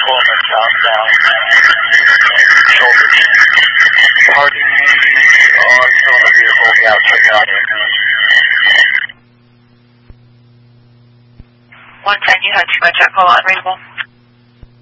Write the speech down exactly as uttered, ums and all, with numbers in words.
pulling southbound. Shoulder. Parking on some vehicle. Yeah, check out here. One ten, you had too much alcohol, unreadable.